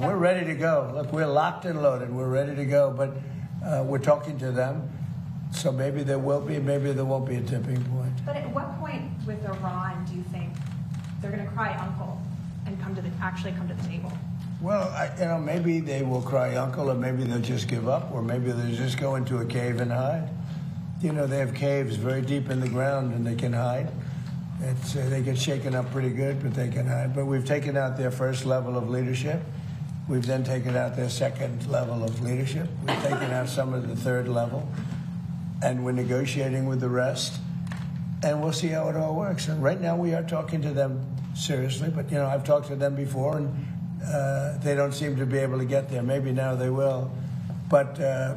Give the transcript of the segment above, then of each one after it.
we're ready to go. Look, we're locked and loaded. We're ready to go, but we're talking to them. So maybe there will be, maybe there won't be a tipping point. But at what point with Iran do you think they're going to cry uncle and actually come to the table? Well, maybe they will cry uncle, or maybe they'll just give up, or maybe they'll just go into a cave and hide. You know, they have caves very deep in the ground, and they can hide. They get shaken up pretty good, but they can hide. But we've taken out their first level of leadership. We've then taken out their second level of leadership. We've taken out some of the third level, and we're negotiating with the rest. And we'll see how it all works. And right now, we are talking to them seriously. But I've talked to them before, and they don't seem to be able to get there. Maybe now they will. But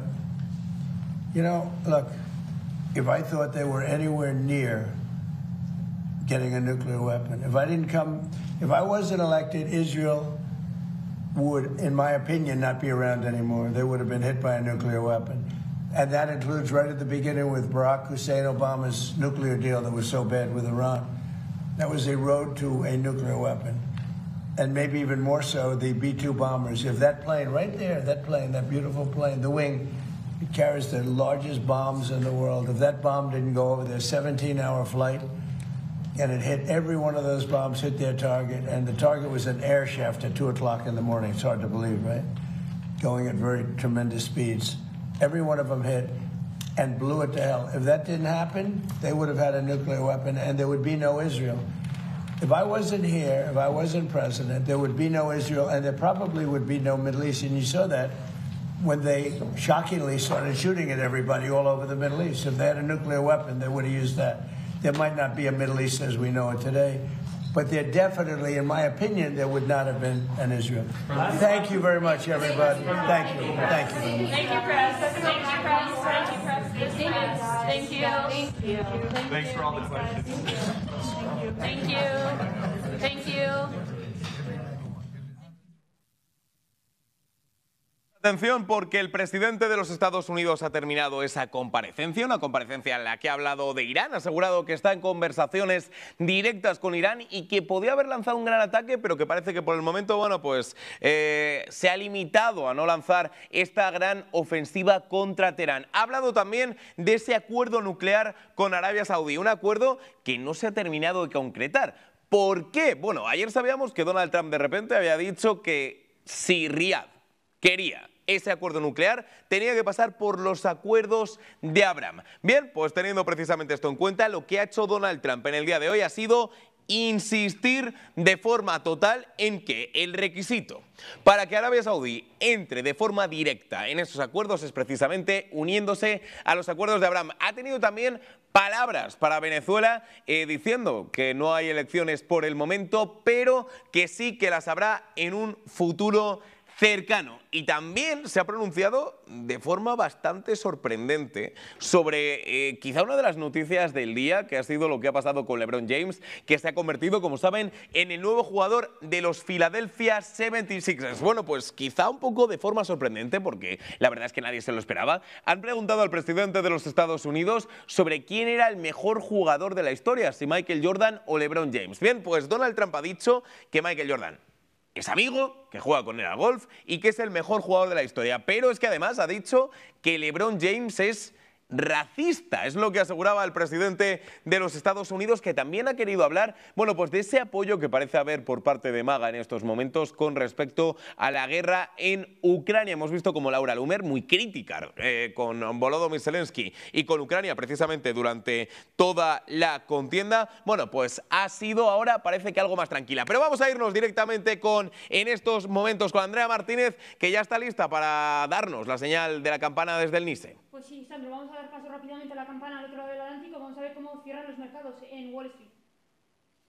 look, if I thought they were anywhere near getting a nuclear weapon, if I wasn't elected, Israel would, in my opinion, not be around anymore. They would have been hit by a nuclear weapon. And that includes right at the beginning with Barack Hussein Obama's nuclear deal that was so bad with Iran. That was a road to a nuclear weapon. And maybe even more so, the B-2 bombers. If that plane right there, that plane, that beautiful plane, the wing, it carries the largest bombs in the world. If that bomb didn't go over their 17-hour flight, and it hit, every one of those bombs hit their target, and the target was an air shaft at 2 o'clock in the morning. It's hard to believe, right? Going at very tremendous speeds. Every one of them hit and blew it to hell. If that didn't happen, they would have had a nuclear weapon, and there would be no Israel. If I wasn't here, if I wasn't president, there would be no Israel, and there probably would be no Middle East. And you saw that when they shockingly started shooting at everybody all over the Middle East. If they had a nuclear weapon, they would have used that. There might not be a Middle East as we know it today, but there definitely, in my opinion, there would not have been an Israel. Thank you very much, everybody. Thank you. Thank you. Thank you, Press. Thank you, Press. Thank you, Press. Thank you. Thank you. Thanks for all the questions. Thank you. Thank you. Atención, porque el presidente de los Estados Unidos ha terminado esa comparecencia, una comparecencia en la que ha hablado de Irán, ha asegurado que está en conversaciones directas con Irán y que podía haber lanzado un gran ataque, pero que parece que por el momento, bueno, pues se ha limitado a no lanzar esta gran ofensiva contra Teherán. Ha hablado también de ese acuerdo nuclear con Arabia Saudí, un acuerdo que no se ha terminado de concretar. ¿Por qué? Bueno, ayer sabíamos que Donald Trump de repente había dicho que si Riad quería ese acuerdo nuclear, tenía que pasar por los acuerdos de Abraham. Bien, pues teniendo precisamente esto en cuenta, lo que ha hecho Donald Trump en el día de hoy ha sido insistir de forma total en que el requisito para que Arabia Saudí entre de forma directa en esos acuerdos es precisamente uniéndose a los acuerdos de Abraham. Ha tenido también palabras para Venezuela diciendo que no hay elecciones por el momento, pero que sí que las habrá en un futuro cercano. Y también se ha pronunciado de forma bastante sorprendente sobre quizá una de las noticias del día, que ha sido lo que ha pasado con LeBron James, que se ha convertido, como saben, en el nuevo jugador de los Philadelphia 76ers. Bueno, pues quizá un poco de forma sorprendente, porque la verdad es que nadie se lo esperaba. Han preguntado al presidente de los Estados Unidos sobre quién era el mejor jugador de la historia, si Michael Jordan o LeBron James. Bien, pues Donald Trump ha dicho que Michael Jordan es amigo, que juega con él al golf y que es el mejor jugador de la historia. Pero es que además ha dicho que LeBron James es racista. Es lo que aseguraba el presidente de los Estados Unidos, que también ha querido hablar, bueno, pues de ese apoyo que parece haber por parte de MAGA en estos momentos con respecto a la guerra en Ucrania. Hemos visto como Laura Loomer, muy crítica con Volodymyr Zelensky y con Ucrania precisamente durante toda la contienda, bueno, pues ha sido ahora, parece que algo más tranquila. Pero vamos a irnos directamente en estos momentos con Andrea Martínez, que ya está lista para darnos la señal de la campana desde el NISE. Pues sí, Sandro, vamos a dar paso rápidamente a la campana al otro lado del Atlántico. Vamos a ver cómo cierran los mercados en Wall Street.